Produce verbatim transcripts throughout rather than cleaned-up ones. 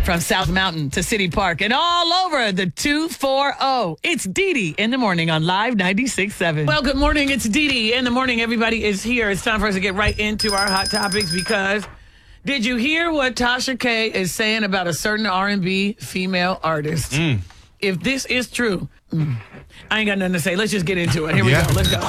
From South Mountain to City Park and all over the two forty. It's Dee Dee in the morning on Live ninety-six point seven. Well, good morning. It's Dee Dee in the morning. Everybody is here. It's time for us to get right into our hot topics because did you hear what Tasha K is saying about a certain R and B female artist? Mm. If this is true, mm, I ain't got nothing to say. Let's just get into it. Here we Yeah. go. Let's go.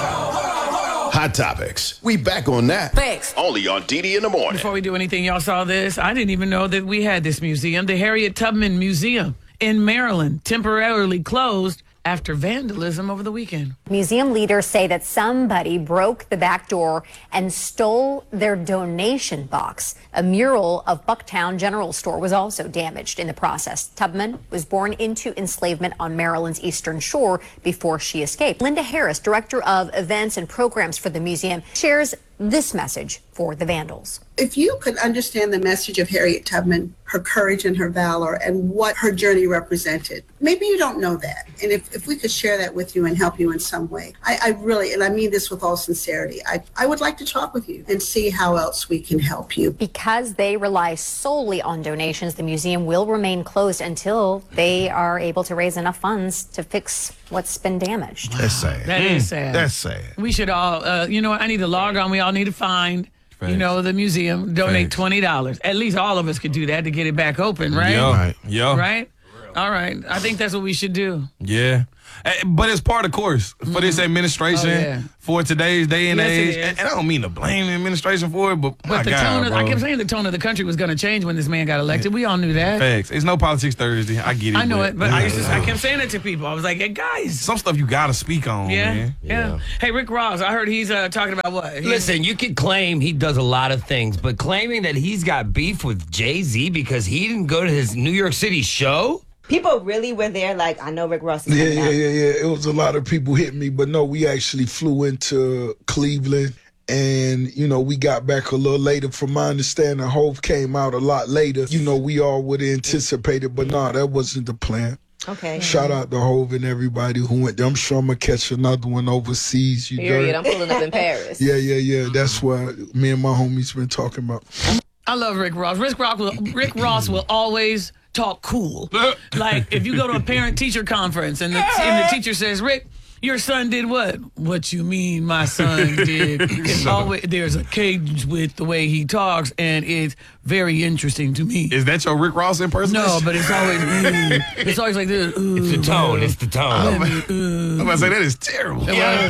Hot Topics. We back on that. Thanks. Only on Dee Dee in the morning. Before we do anything, y'all saw this. I didn't even know that we had this museum. The Harriet Tubman Museum in Maryland temporarily closed after vandalism over the weekend. Museum leaders say that somebody broke the back door and stole their donation box. A mural of Bucktown General Store was also damaged in the process. Tubman was born into enslavement on Maryland's Eastern Shore before she escaped. Linda Harris, director of events and programs for the museum, shares this message for the vandals. If you could understand the message of Harriet Tubman, her courage and her valor, and what her journey represented, maybe you don't know that. And if, if we could share that with you and help you in some way, I, I really, and I mean this with all sincerity, I, I would like to talk with you and see how else we can help you. Because they rely solely on donations, the museum will remain closed until they are able to raise enough funds to fix what's been damaged. That's sad. That is sad. That's sad. We should all, uh, you know what, I need to log on. We all need to find, Thanks. you know, the museum, donate Thanks. twenty dollars. At least all of us could do that to get it back open, right? Yeah. Right. Yeah. Right? All right. I think that's what we should do. Yeah. Eh, But it's part of course for this administration, Oh, yeah. for today's day and Yes, it age. is. And, and I don't mean to blame the administration for it, but, my But the God, tone of, bro. I kept saying the tone of the country was going to change when this man got elected. We all knew that. Facts. It's no politics Thursday. I get it. I know it, but I, used to, I Yeah. kept saying it to people. I was like, hey, guys. Some stuff you gotta speak on, Yeah, man. yeah. Hey, Rick Ross, I heard he's uh, talking about what? He's- Listen, you could claim he does a lot of things, but claiming that he's got beef with Jay-Z because he didn't go to his New York City show? People really were there like, I know Rick Ross is Yeah, coming yeah, out. yeah, yeah. It was a lot of people hitting me, but no, we actually flew into Cleveland, and you know we got back a little later. From my understanding, Hove came out a lot later. You know, we all would have anticipated, but no, that wasn't the plan. Okay. Shout out to Hove and everybody who went there. I'm sure I'm gonna catch another one overseas. You Period. dirt? I'm pulling up in Paris. Yeah, yeah, yeah. That's what me and my homies been talking about. I love Rick Ross. Rick Ross will, Rick Ross will always talk cool. Like if you go to a parent-teacher conference and the, and the teacher says, Rick, your son did what? What you mean my son did? It's always, there's a cadence with the way he talks, and it's very interesting to me. Is that your Rick Ross impersonation? No, but it's always, ooh. It's always like this. Ooh, It's the tone. It's the tone. I'm about to say that is terrible.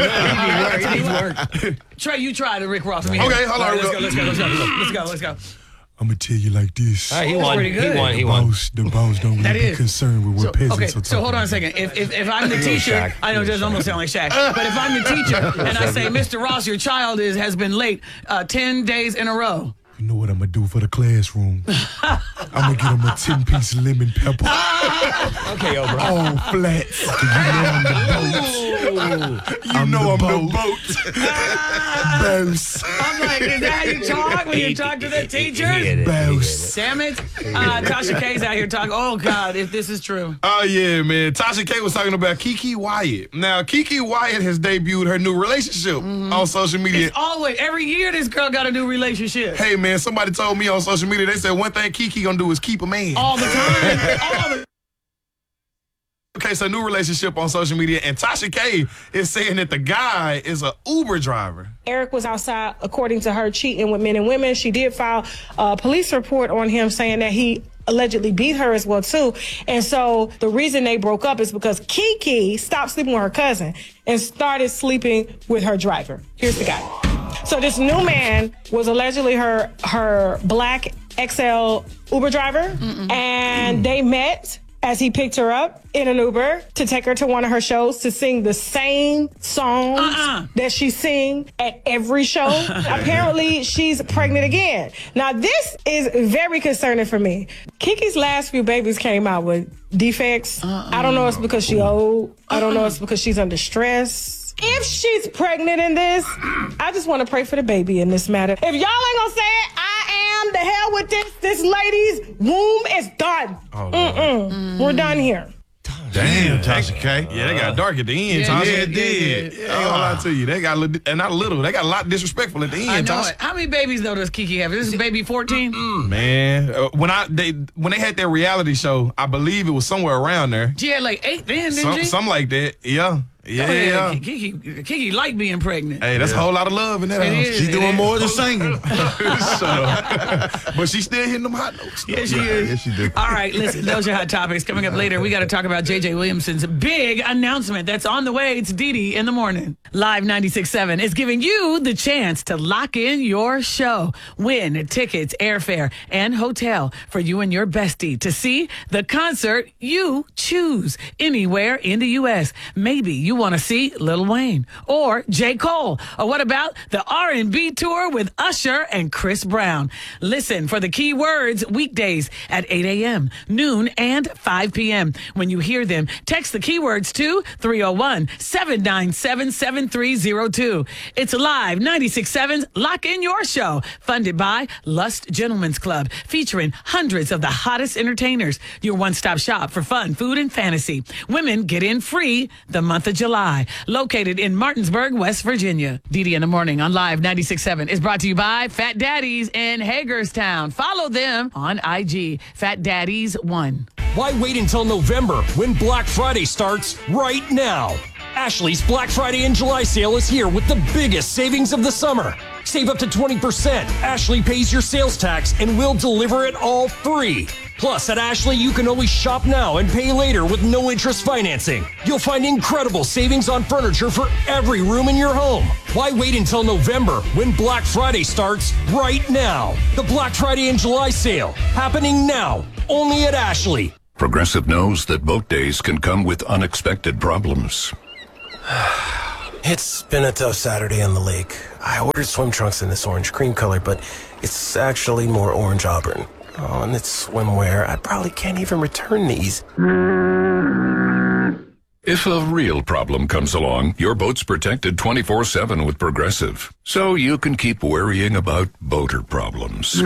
Trey, you try the Rick Ross. I mean, Okay, hold all on, right, let's go. go, let's go, let's go, let's go, let's go. I'm gonna tell you like this. All right, he That's won. pretty He good. won. He the won. boss, the boss don't That really be is. concerned with what So, peasants okay, are talking so hold on a about. second. If, if, if I'm the teacher, Shaq. I know it does almost sound like Shaq, but if I'm the teacher and I say, Mister Ross, your child is has been late uh, ten days in a row. You know what I'm gonna do for the classroom? I'm gonna get him a ten-piece lemon pepper. Okay, yo, bro. All flats. You know I'm the boat. You I'm know the I'm boat. the boat. Boss. I'm like, is that how you talk when you talk to the He teachers? get it. Boss. Damn it. Uh, Tasha K's out here talking. Oh, God, if this is true. Oh, yeah, man. Tasha K was talking about Kiki Wyatt. Now, Kiki Wyatt has debuted her new relationship on social media. It's always, every year this girl got a new relationship. Hey, man, somebody told me on social media, they said one thing Kiki gonna do is keep a man. All the time. All the Okay, so new relationship on social media, and Tasha K is saying that the guy is an Uber driver. Eric was outside, according to her, cheating with men and women. She did file a police report on him saying that he allegedly beat her as well, too. And so the reason they broke up is because Kiki stopped sleeping with her cousin and started sleeping with her driver. Here's the guy. So this new man was allegedly her her black X L Uber driver, and they met as he picked her up in an Uber to take her to one of her shows to sing the same songs Uh-uh. that she sing at every show. Apparently, she's pregnant again. Now, this is very concerning for me. Kiki's last few babies came out with defects. Uh-uh. I don't know if it's because she old. I don't know if it's because she's under stress. If she's pregnant in this, I just want to pray for the baby in this matter. If y'all ain't gonna say it, I am. The hell with this. This lady's womb is done. Oh, Mm-mm. We're done here. Damn, Tasha K. Yeah, they got dark at the end, Yeah, Tasha. yeah, It yeah, did. yeah. I ain't gonna lie to you. They got a little, and not a little. They got a lot disrespectful at the end, I know Tasha. it. How many babies though does Kiki have? This is baby fourteen. Man, uh, when I they when they had their reality show, I believe it was somewhere around there. She had like eight then, didn't Some, she? something like that. Yeah, yeah, Oh, yeah. Kiki, Kiki like being pregnant. Hey, that's a whole lot of love in that It house. is, She it doing is. more than singing. Shut up. But she still hitting them hot notes. though. Yes, she is. Yes, she do. All right, listen, those are hot topics. Coming up later, we got to talk about J J Williamson's big announcement that's on the way. It's Didi in the morning. Live ninety-six point seven is giving you the chance to lock in your show. Win tickets, airfare, and hotel for you and your bestie to see the concert you choose anywhere in the U S. Maybe you want to see Lil Wayne or J. Cole. Or what about the R and B tour with Usher and Chris Brown? Listen for the key words weekdays at eight a.m., noon, and five p.m. When you hear them, text the keywords to three oh one, seven nine seven, seven three oh two. It's Live ninety-six point seven's Lock In Your Show, funded by Lust Gentlemen's Club, featuring hundreds of the hottest entertainers. Your one-stop shop for fun, food, and fantasy. Women get in free the month of July. Located in Martinsburg, West Virginia. Didi in the Morning on Live ninety-six point seven is brought to you by Fat Daddies in Hagerstown. Follow them on I G, Fat Daddies one. Why wait until November when Black Friday starts right now? Ashley's Black Friday and July sale is here with the biggest savings of the summer. Save up to twenty percent. Ashley pays your sales tax and will deliver it all free. Plus, at Ashley, you can always shop now and pay later with no interest financing. You'll find incredible savings on furniture for every room in your home. Why wait until November when Black Friday starts right now? The Black Friday and July sale happening now, only at Ashley. Progressive knows that boat days can come with unexpected problems. It's been a tough Saturday on the lake. I ordered swim trunks in this orange cream color, but it's actually more orange auburn. Oh, and it's swimwear. I probably can't even return these. If a real problem comes along, your boat's protected twenty-four seven with Progressive. So you can keep worrying about boater problems.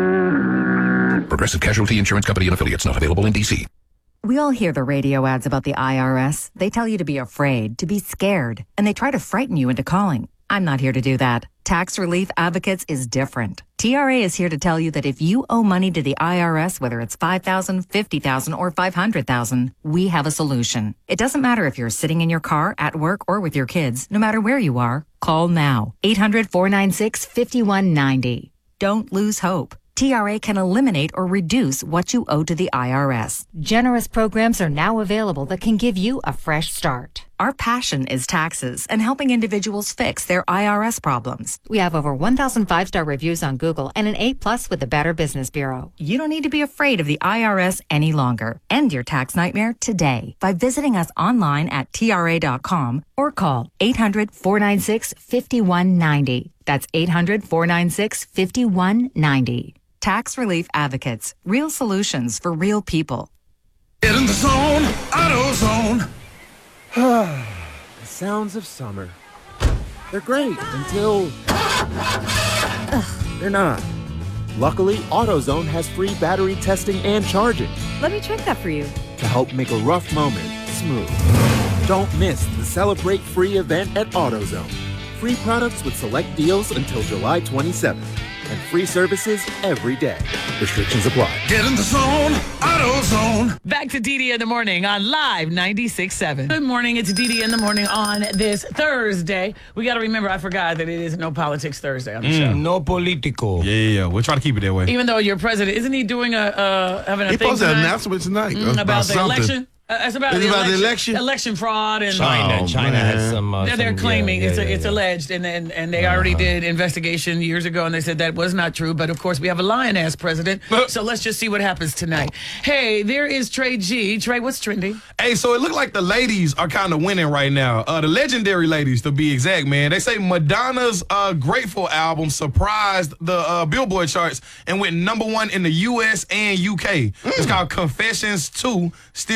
Progressive Casualty Insurance Company and affiliates, not available in D C. We all hear the radio ads about the I R S. They tell you to be afraid, to be scared, and they try to frighten you into calling. I'm not here to do that. Tax Relief Advocates is different. T R A is here to tell you that if you owe money to the I R S, whether it's five thousand dollars, fifty thousand dollars, or five hundred thousand dollars, we have a solution. It doesn't matter if you're sitting in your car, at work, or with your kids. No matter where you are, call now. eight hundred, four nine six, five one nine zero. Don't lose hope. T R A can eliminate or reduce what you owe to the I R S. Generous programs are now available that can give you a fresh start. Our passion is taxes and helping individuals fix their I R S problems. We have over one thousand five-star reviews on Google and an A plus with the Better Business Bureau. You don't need to be afraid of the I R S any longer. End your tax nightmare today by visiting us online at T R A dot com or call eight hundred, four nine six, five one nine zero. That's eight hundred, four nine six, five one nine zero. Tax Relief Advocates. Real solutions for real people. Get in the zone, AutoZone. The sounds of summer. They're great until they're not. Luckily, AutoZone has free battery testing and charging Let me check that for you. to help make a rough moment smooth. Don't miss the Celebrate Free event at AutoZone. Free products with select deals until July twenty-seventh. And free services every day. Restrictions apply. Get in the zone, AutoZone. Back to Didi in the Morning on Live ninety-six point seven. Good morning. It's Didi in the Morning on this Thursday. We got to remember, I forgot that it is No Politics Thursday on the show. No political. Yeah, yeah, yeah. We'll try to keep it that way. Even though your president, isn't he doing a, uh, having a He thing posted an tonight? announcement tonight Mm, about, about the something. election? Uh, it's about, It's the, about the election, election? election fraud and China, Oh, China man. had some. Uh, they're, they're some- claiming yeah, it's yeah, a, yeah, it's yeah. alleged, and and, and they already did investigation years ago, and they said that was not true. But of course, we have a lion-ass president, so let's just see what happens tonight. Hey, there is Trey G. Trey, what's trending? Hey, so it looked like the ladies are kind of winning right now. Uh, the legendary ladies, to be exact, man. They say Madonna's uh, Grateful album surprised the uh, Billboard charts and went number one in the U S and U K. It's called Confessions two, Still Pinching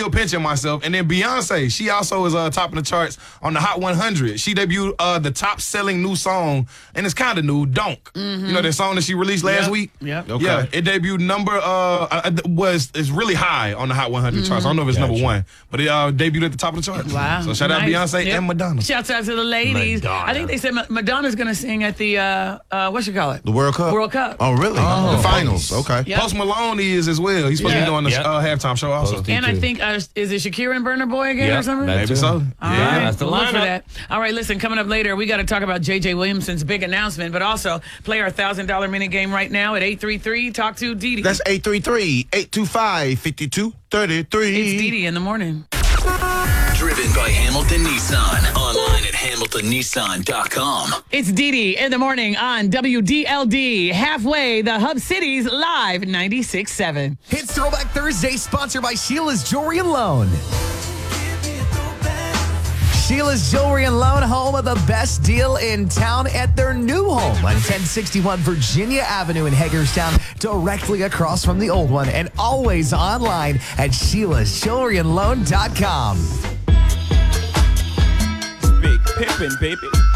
Myself. And then Beyonce, she also is uh, topping the charts on the Hot one hundred. She debuted uh, the top-selling new song, and it's kind of new, Donk. Mm-hmm. You know that song that she released last yep. week? Yep. Okay. Yeah, it debuted number, uh, was is really high on the Hot one hundred mm-hmm. charts. I don't know if it's gotcha. number one, but it uh, debuted at the top of the charts. Wow. So shout nice. out Beyonce yep. and Madonna. Shouts out to the ladies. Madonna. I think they said Madonna's going to sing at the, uh, uh, what you call it? The World Cup? World Cup. Oh, really? Oh. The finals. Okay. Yep. Post Malone is as well. He's supposed yep. to be doing the yep. uh, halftime show also. Post and I think, uh, is it Shakira and Burna Boy again yep. or something? Maybe so. All yeah, right. that's the we'll lineup. Look for that. All right, listen, coming up later, we got to talk about J J Williamson's big announcement, but also play our one thousand dollar minute game right now at eight three three talk to Didi. That's eight three three, eight two five, five two three three. It's Didi in the morning. Driven by Hamilton Nissan. Online at hamilton nissan dot com. It's Didi in the morning on W D L D. Halfway, the Hub Cities live ninety-six point seven. It's Throwback Thursday, sponsored by Sheila's Jewelry and Loan. Sheila's Jewelry and Loan, home of the best deal in town at their new home on ten sixty-one Virginia Avenue in Hagerstown, directly across from the old one, and always online at sheilas jewelry and loan dot com. Big Pippin', baby.